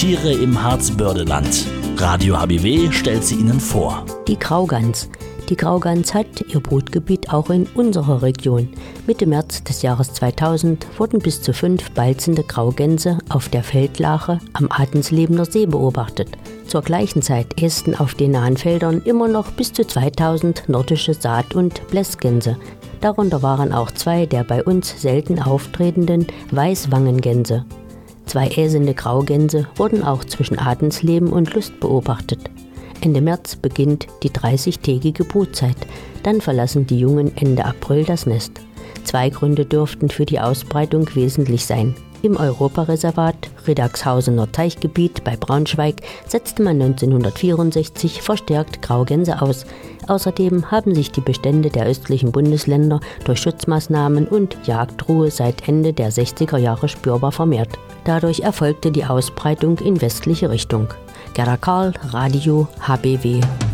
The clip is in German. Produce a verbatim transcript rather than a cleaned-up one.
Tiere im Harzbördeland. Radio H B W stellt sie Ihnen vor. Die Graugans. Die Graugans hat ihr Brutgebiet auch in unserer Region. Mitte März des Jahres zweitausend wurden bis zu fünf balzende Graugänse auf der Feldlache am Adenslebener See beobachtet. Zur gleichen Zeit ästen auf den nahen Feldern immer noch bis zu zweitausend nordische Saat- und Blässgänse. Darunter waren auch zwei der bei uns selten auftretenden Weißwangengänse. Zwei äsende Graugänse wurden auch zwischen Adensleben und Lust beobachtet. Ende März beginnt die dreißigtägige Brutzeit. Dann verlassen die Jungen Ende April das Nest. Zwei Gründe dürften für die Ausbreitung wesentlich sein. Im Europareservat Riddagshausener Teichgebiet bei Braunschweig setzte man neunzehnhundertvierundsechzig verstärkt Graugänse aus. Außerdem haben sich die Bestände der östlichen Bundesländer durch Schutzmaßnahmen und Jagdruhe seit Ende der sechziger Jahre spürbar vermehrt. Dadurch erfolgte die Ausbreitung in westliche Richtung. Gerda Karl, Radio H B W.